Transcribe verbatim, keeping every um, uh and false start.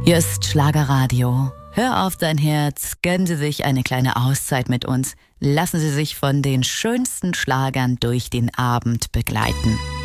Hier ist Schlagerradio. Hör auf dein Herz, gönnen Sie sich eine kleine Auszeit mit uns. Lassen Sie sich von den schönsten Schlagern durch den Abend begleiten.